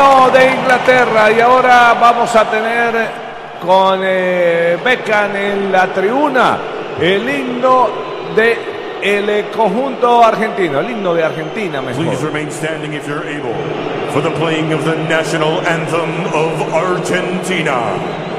himno de Inglaterra. Y ahora vamos a tener con Beckham en la tribuna el himno de el conjunto argentino, el himno de Argentina mejor. Please remain standing if you're able for the playing of the national anthem of Argentina.